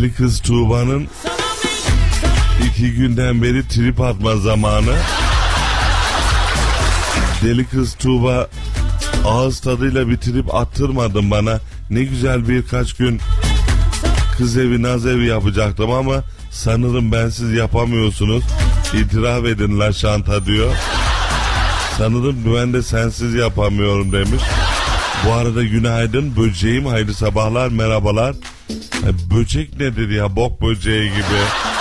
Deli kız Tuğba'nın 2 günden beri trip atma zamanı. Deli kız Tuğba, ağız tadıyla bir trip attırmadın bana. Ne güzel birkaç gün kız evi naz evi yapacaktım ama sanırım bensiz yapamıyorsunuz. İtiraf edin la şanta diyor. Sanırım ben de sensiz yapamıyorum demiş. Bu arada günaydın böceğim, hayırlı sabahlar, merhabalar. Böcek nedir ya, bok böceği gibi.